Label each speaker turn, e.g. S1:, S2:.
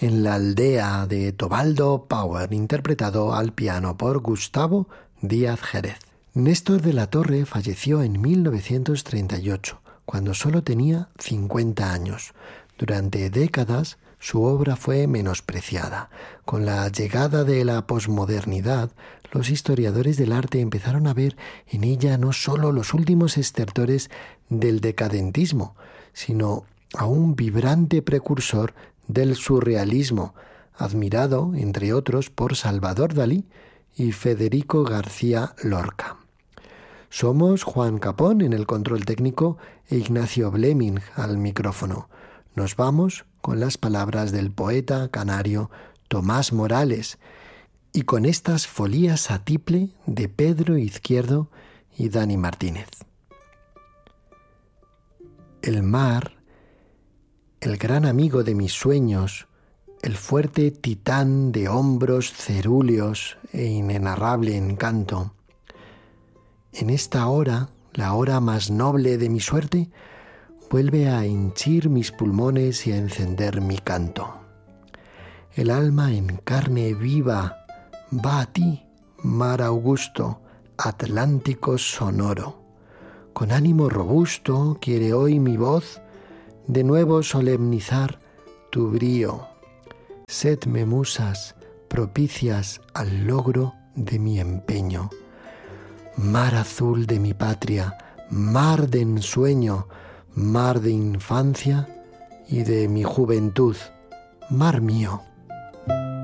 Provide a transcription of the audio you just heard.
S1: en la aldea de Tobaldo Power, interpretado al piano por Gustavo Díaz Jerez. Néstor de la Torre falleció en 1938, cuando solo tenía 50 años. Durante décadas su obra fue menospreciada. Con la llegada de la posmodernidad, los historiadores del arte empezaron a ver en ella no solo los últimos estertores del decadentismo, sino a un vibrante precursor del surrealismo, admirado, entre otros, por Salvador Dalí y Federico García Lorca. Somos Juan Capón en el control técnico e Ignacio Bleming al micrófono. Nos vamos con las palabras del poeta canario Tomás Morales y con estas folías a tiple de Pedro Izquierdo y Dani Martínez. El mar, el gran amigo de mis sueños, el fuerte titán de hombros cerúleos e inenarrable encanto. En esta hora, la hora más noble de mi suerte, vuelve a henchir mis pulmones y a encender mi canto. El alma en carne viva va a ti, mar augusto, Atlántico sonoro. Con ánimo robusto quiere hoy mi voz de nuevo solemnizar tu brío. Sedme musas propicias al logro de mi empeño. Mar azul de mi patria, mar de ensueño, mar de infancia y de mi juventud, mar mío.